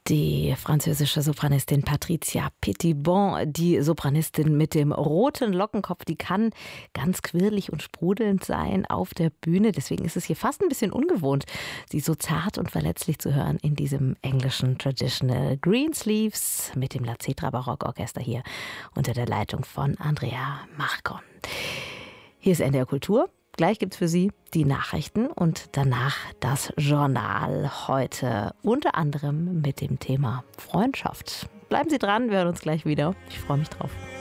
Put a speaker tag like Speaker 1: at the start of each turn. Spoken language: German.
Speaker 1: Die französische Sopranistin Patricia Petitbon, die Sopranistin mit dem roten Lockenkopf, die kann ganz quirlig und sprudelnd sein auf der Bühne. Deswegen ist es hier fast ein bisschen ungewohnt, sie so zart und verletzlich zu hören in diesem englischen Traditional Greensleeves mit dem La Cetra Barockorchester hier unter der Leitung von Andrea Marcon. Hier ist NDR Kultur. Gleich gibt's für Sie die Nachrichten und danach das Journal. Heute unter anderem mit dem Thema Freundschaft. Bleiben Sie dran, wir hören uns gleich wieder. Ich freue mich drauf.